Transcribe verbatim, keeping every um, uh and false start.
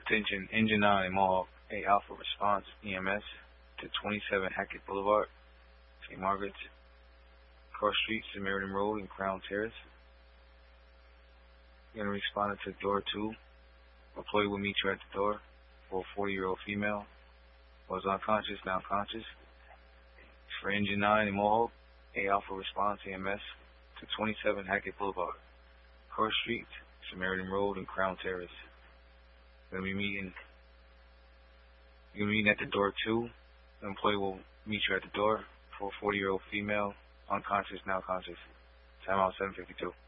Attention, Engine nine Mohawk, A Alpha Response, E M S, to twenty-seven Hackett Boulevard, Saint Margaret's, Cross Street, Samaritan Road, and Crown Terrace. You're going to respond to door two. Employee will meet you at the door for a forty-year-old female. Was unconscious, now conscious. For Engine nine in Mohawk, A Alpha Response, E M S, to twenty-seven Hackett Boulevard, Cross Street, Samaritan Road, and Crown Terrace. You're going to be meeting, you're going to be meeting at the door two. The employee will meet you at the door for a forty-year-old female, unconscious, now conscious. Time out seven fifty-two.